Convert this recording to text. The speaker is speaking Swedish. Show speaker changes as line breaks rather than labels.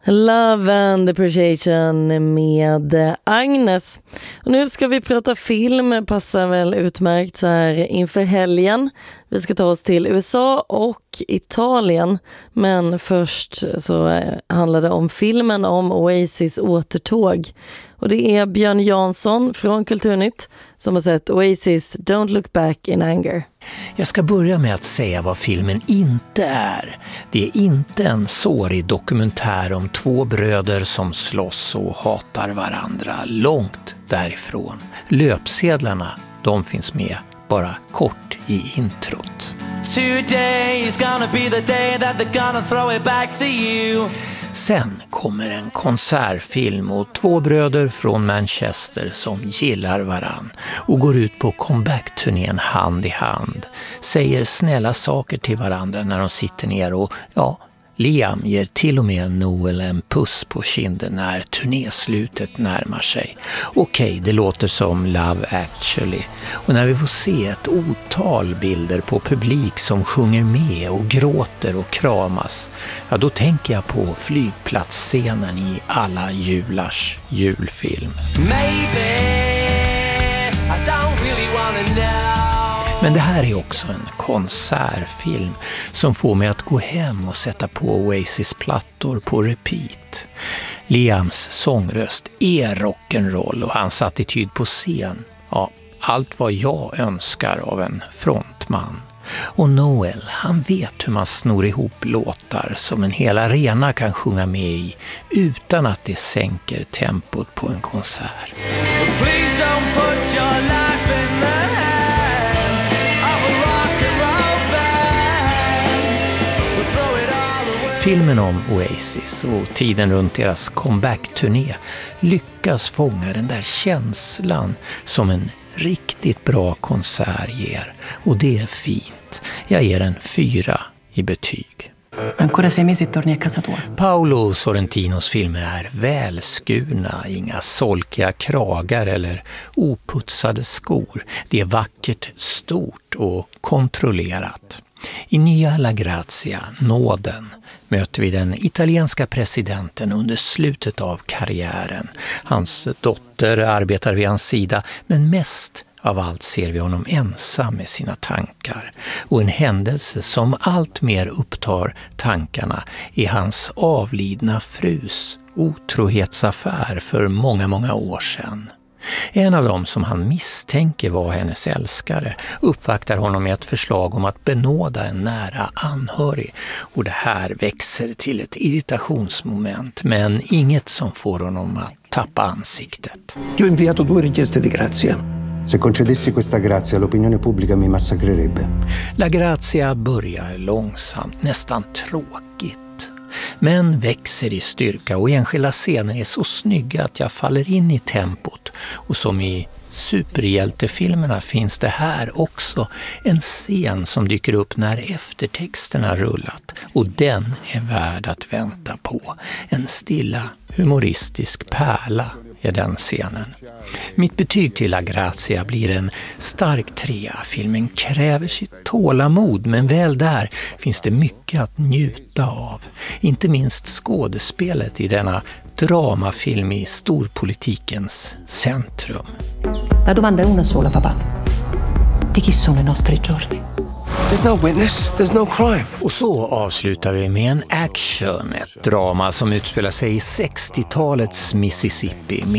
Love and Appreciation med Agnes. Och nu ska vi prata film, passar väl utmärkt så här inför helgen. Vi ska ta oss till USA och Italien. Men först så handlar det om filmen om Oasis återtåg. Och det är Björn Jansson från Kulturnytt som har sett Oasis Don't Look Back in Anger.
Jag ska börja med att säga vad filmen inte är. Det är inte en sårig dokumentär om två bröder som slåss och hatar varandra, långt därifrån. Löpsedlarna, de finns med bara kort i introt.
Today is gonna be the day that they're gonna throw it back to you.
Sen kommer en konsertfilm och två bröder från Manchester som gillar varann och går ut på comeback-turnén hand i hand. Säger snälla saker till varandra när de sitter ner och Liam ger till och med Noel en puss på kinden när turnéslutet närmar sig. Okej, det låter som Love Actually. Och när vi får se ett otal bilder på publik som sjunger med och gråter och kramas, då tänker jag på flygplatsscenen i alla julars julfilm.
Maybe I don't really wanna know.
Men det här är också en konsertfilm som får mig att gå hem och sätta på Oasis plattor på repeat. Liams sångröst är rock'n'roll och hans attityd på scen. Ja, allt vad jag önskar av en frontman. Och Noel, han vet hur man snor ihop låtar som en hel arena kan sjunga med i utan att det sänker tempot på en konsert.
Please don't put your life in the hands of a rock and roll band. We'll throw it all away.
Filmen om Oasis och tiden runt deras comeback-turné lyckas fånga den där känslan som en riktigt bra konsert ger. Och det är fint. Jag ger en 4 i betyg.
Ancora 6 mesi torni a casa tua.
Paolo Sorrentinos filmer är välskurna, inga solkiga kragar eller oputsade skor. Det är vackert, stort och kontrollerat. I Nya La Grazia, Nåden, möter vi den italienska presidenten under slutet av karriären. Hans dotter arbetar vid hans sida, men mest av allt ser vi honom ensam med sina tankar. Och en händelse som allt mer upptar tankarna är hans avlidna frus otrohetsaffär för många, många år sedan. En av dem som han misstänker var hennes älskare uppvaktar honom med ett förslag om att benåda en nära anhörig. Och det här växer till ett irritationsmoment, men inget som får honom att tappa ansiktet.
Io ho inviato 2 richieste di grazia.
Se concedessi questa grazia, l'opinione pubblica mi massacrerebbe.
La Grazia börjar långsamt, nästan tråkigt. Men växer i styrka och enskilda scener är så snygga att jag faller in i tempot. Och som i superhjältefilmerna finns det här också en scen som dyker upp när eftertexterna rullat. Och den är värd att vänta på. En stilla, humoristisk pärla är den scenen. Mitt betyg till La Grazia blir en stark 3. Filmen kräver sitt tålamod, men väl där finns det mycket att njuta av. Inte minst skådespelet i denna dramafilm i storpolitikens centrum.
La domanda è una sola, papà. Di chi sono i nostri giorni?
There's no witness, there's no crime.
Och så avslutar vi med en action, ett drama som utspelar sig i 60-talets Mississippi.